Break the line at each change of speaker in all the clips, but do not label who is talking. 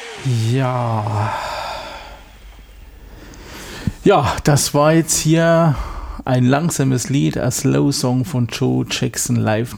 Ja. Ja, das war jetzt hier ein langsames Lied, A Slow Song von Joe Jackson live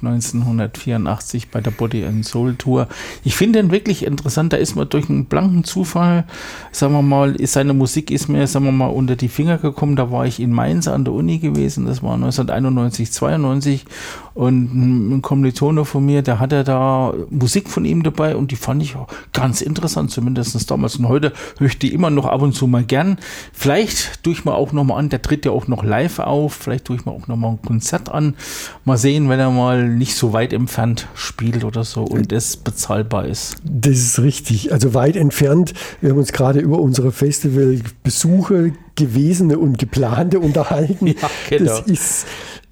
1984 bei der Body and Soul Tour. Ich finde ihn wirklich interessant, da ist man durch einen blanken Zufall, sagen wir mal, seine Musik ist mir, sagen wir mal, unter die Finger gekommen, da war ich in Mainz an der Uni gewesen, das war 1991, 92 und ein Kommilitone von mir, der hatte da Musik von ihm dabei und die fand ich auch ganz interessant, zumindest damals und heute höre ich die immer noch ab und zu mal gern. Vielleicht tue ich mir auch nochmal an, der tritt ja auch noch live auf, vielleicht tue ich mir auch nochmal ein Konzert an, mal sehen, wenn er mal nicht so weit entfernt spielt oder so und es bezahlbar ist.
Das ist richtig, also weit entfernt, wir haben uns gerade über unsere Festivalbesuche, gewesene und geplante unterhalten.
Ja, genau.
Das ist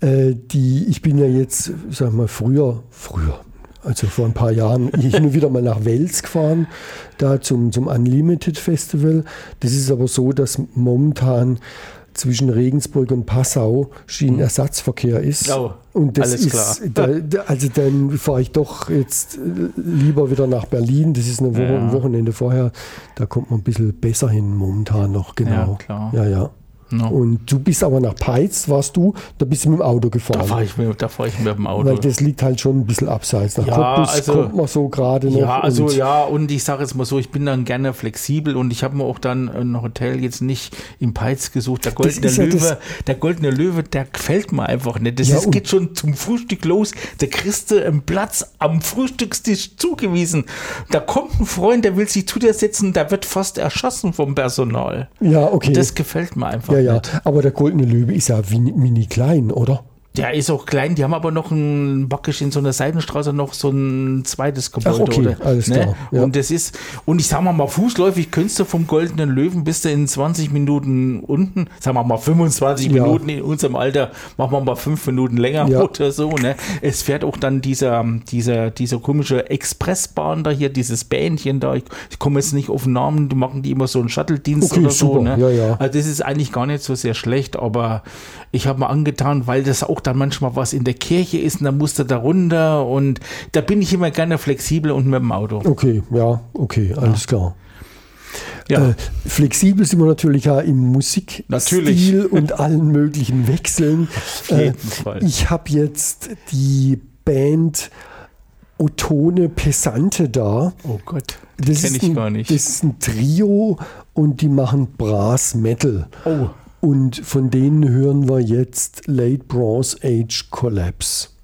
ich bin ja jetzt, sag mal, früher, also vor ein paar Jahren, hin und wieder mal nach Wels gefahren, da zum Unlimited Festival. Das ist aber so, dass momentan zwischen Regensburg und Passau Schienenersatzverkehr ist.
Oh,
und das
alles
ist,
klar.
also dann fahre ich doch jetzt lieber wieder nach Berlin. Das ist eine Woche, ein Wochenende vorher. Da kommt man ein bisschen besser hin momentan noch, genau.
Ja, klar.
Ja.
No.
Und du bist aber nach Peitz, da bist du mit dem Auto gefahren.
Da fahre ich mit dem Auto.
Weil das liegt halt schon ein bisschen abseits. Nach Cottbus kommt man so gerade noch.
Ja, und ich sage jetzt mal so, ich bin dann gerne flexibel und ich habe mir auch dann ein Hotel jetzt nicht in Peitz gesucht. Der Goldene Löwe, der gefällt mir einfach nicht. Das geht schon zum Frühstück los. Da kriegst du einen Platz am Frühstückstisch zugewiesen. Da kommt ein Freund, der will sich zu dir setzen, der wird fast erschossen vom Personal.
Ja, okay.
Und das gefällt mir einfach.
Ja, aber der Goldene Löwe ist ja mini klein, oder?
Der ist auch klein, die haben aber noch praktisch in so einer Seitenstraße noch so ein zweites Gebäude.
Ach, okay,
oder,
alles klar. Ja.
Und ich sag mal fußläufig könntest du vom Goldenen Löwen bist du in 20 Minuten unten, sagen wir mal 25 Minuten in unserem Alter, machen wir mal 5 Minuten länger oder so. Ne? Es fährt auch dann dieser komische Expressbahn da hier, dieses Bähnchen da, ich komme jetzt nicht auf den Namen, die machen die immer so einen Shuttle-Dienst oder so.
Super.
Ne?
Ja.
Also das ist eigentlich gar nicht so sehr schlecht, aber ich habe mir angetan, weil das auch dann manchmal was in der Kirche ist und dann musst du da runter und da bin ich immer gerne flexibel und mit dem Auto.
Okay, alles klar.
Ja.
Flexibel sind wir natürlich ja im Musikstil und allen möglichen Wechseln.
Auf jeden Fall.
Ich habe jetzt die Band Ottone Pesante da.
Oh Gott, die kenne ich gar nicht.
Das ist ein Trio und die machen Brass Metal.
Oh.
Und von denen hören wir jetzt Late Bronze Age Collapse.